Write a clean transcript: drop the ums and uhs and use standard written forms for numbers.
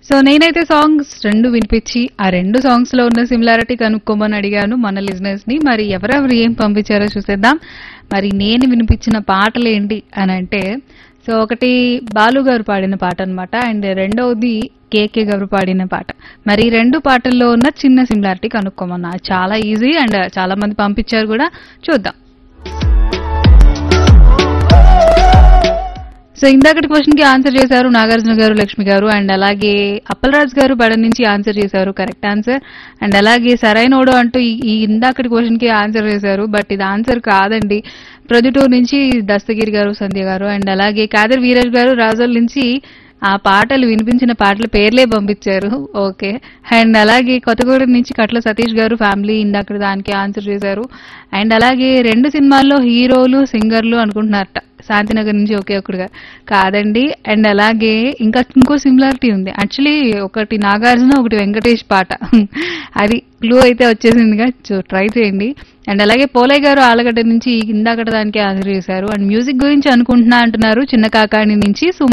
So నేనైతే songs 2 వినిపించి ఆ 2 సాంగ్స్ లో ఉన్న సిమిలారిటీ కనుక్కోమని అడిగాను మన లిజనర్స్ ని. మరి ఎవరెవరు ఏం పంపించారో చూసేద్దాం. మరి నేను వినిపించిన పాటలు ఏంటి అని అంటే, సో ఒకటి బాలు గారు పాడిన పాట అన్నమాట, అండ్ రెండవది కేకే గారు పాడిన పాట. మరి ఈ 2 పాటల్లో ఉన్న చిన్న సిమిలారిటీ కనుక్కోమన్నా. చాలా ఈజీ అండ్ చాలా మంది పంపించారు కూడా, చూద్దాం. సో ఇందాకటి క్వశ్చన్ కి ఆన్సర్ చేశారు నాగార్జున గారు, లక్ష్మి గారు, అండ్ అలాగే అప్పలరాజు గారు బడ నుంచి ఆన్సర్ చేశారు, కరెక్ట్ ఆన్సర్. అండ్ అలాగే సరైనోడు అంటూ ఈ ఇందాకటి క్వశ్చన్ కి ఆన్సర్ చేశారు, బట్ ఇది ఆన్సర్ కాదండి. ప్రొద్దుటూరు నుంచి దస్తగిరి గారు, సంధ్య గారు, అండ్ అలాగే కాదర్ వీరజ్ గారు రాజోల్ నుంచి ఆ పాటలు వినిపించిన పాటల పేర్లే పంపించారు. ఓకే. అండ్ అలాగే కొత్తగూడెం నుంచి కట్ల సతీష్ గారు ఫ్యామిలీ ఇందాక దానికి ఆన్సర్ చేశారు. అండ్ అలాగే 2 సినిమాల్లో హీరోలు సింగర్లు అనుకుంటున్నారట శాంతినగర్ నుంచి ఒకే ఒక్కడుగా, కాదండి. అండ్ అలాగే ఇంకో సిమిలారిటీ ఉంది యాక్చువల్లీ, ఒకటి నాగార్జున ఒకటి వెంకటేష్ పాట. అది క్లూ అయితే వచ్చేసిందిగా, ట్రై చేయండి. అండ్ అలాగే పోలయ్య గారు ఆలగడ్డ నుంచి ఇందాకట దానికి ఆన్సర్ చేశారు. అండ్ మ్యూజిక్ గురించి అనుకుంటున్నా అంటున్నారు చిన్న కాకాణి నుంచి సుమ